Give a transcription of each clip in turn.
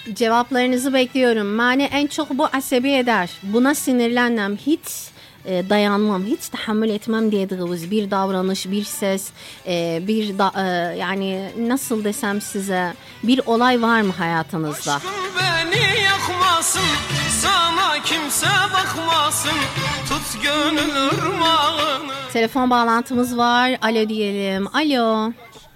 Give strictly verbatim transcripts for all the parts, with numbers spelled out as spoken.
Cevaplarınızı bekliyorum. Beni en çok bu asabi eder. Buna sinirlenmem. Hiç e, dayanmam, hiç tahammül etmem dediğiniz bir davranış, bir ses, e, bir da, e, yani nasıl desem size, bir olay var mı hayatınızda? Aşkım beni yakmasın, sana kimse bakmasın, tut gönül ırmağını. Telefon bağlantımız var. Alo diyelim. Alo.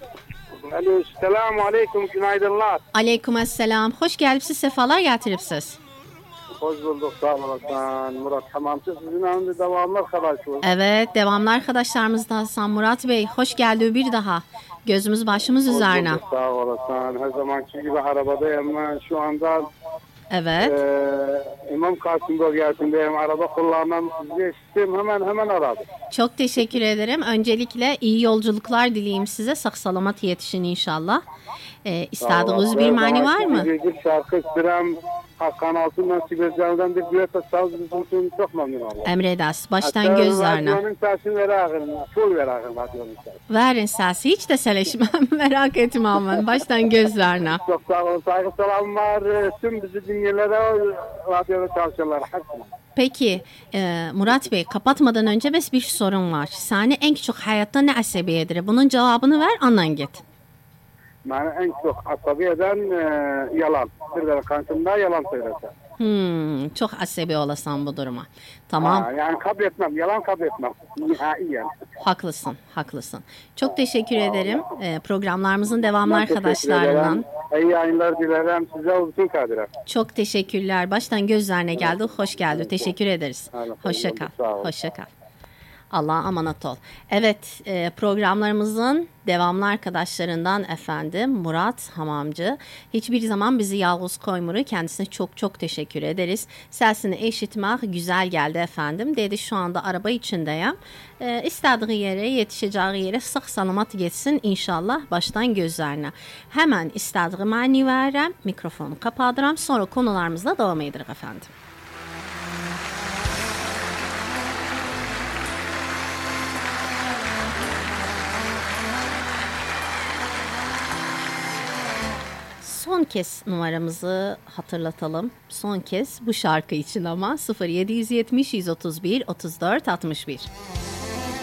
Alo, selamun aleyküm, günaydınlar. Aleykümselam. Hoş geldiniz, sefalar getiripsiz. Hoş bulduk, sağ olasın. Murat Hamamcı, sizin önünde devamlı arkadaşlar. Evet, devamlı arkadaşlarımız da Hasan Murat Bey. Hoş geldi bir daha. Gözümüz başımız Hoş üzerine. bulduk, sağ olasın. Her zamanki gibi arabadayım ben şu anda. Evet. E, İmam Kasım bölgesindeyim. Araba kullanmam sizi istedim. Hemen hemen aradım. Çok teşekkür ederim. Öncelikle iyi yolculuklar dileyim size. Sağ salamat yetişin inşallah. Ee, istediğiniz bir mani var mı? Bir şarkı İstirem Hakan Altın'dan Sibircan'dan bir düet saz bizim için çok memnun oldum. Emredas. Baştan gözlerine. Radyonun sesini ver ağırın. Full ver ağırın radyonun sesini. Verin sesi. Hiç de seleşmem. Merak etme aman. Baştan gözlerine. Çok sağ olun. Saygı selam var. Tüm bizi dinleyenlere, radyoda çalışanlara. Peki e, Murat Bey, kapatmadan önce bes bir sorun var. Seni en çok hayatta ne asabiyedir? Bunun cevabını ver, anan git. Beni en çok asabi eden e, yalan. Bir de karşımda yalan söylesen. Hmm, çok asabi olasan bu duruma. Tamam. Ha, yani kabul etmem. Yalan kabul etmem. Nihaiyen. Haklısın, haklısın. Çok teşekkür ederim. E, programlarımızın devamlı Ben teşekkür arkadaşlarından. ederim. İyi yayınlar dilerim. Size olsun Kadir'e. Çok teşekkürler. Baştan gözlerine geldi. Hoş geldi. Teşekkür ederiz. Aynen. Hoşça kal. Sağ ol. Hoşça kal. Allah'a emanet ol. Evet, e, programlarımızın devamlı arkadaşlarından efendim Murat Hamamcı. Hiçbir zaman bizi yalnız koymuru. Kendisine çok çok teşekkür ederiz. Sesini eşitmek güzel geldi efendim. Dedi şu anda araba içindeyim. E, istediği yere, yetişeceği yere sağ salamat geçsin inşallah baştan gözlerine. Hemen istediği mani verem, mikrofonu kapatıram. Sonra konularımızla devam edirik efendim. Son kez numaramızı hatırlatalım. Son kez bu şarkı için ama sıfır yedi yetmiş yüz otuz bir otuz dört altmış bir.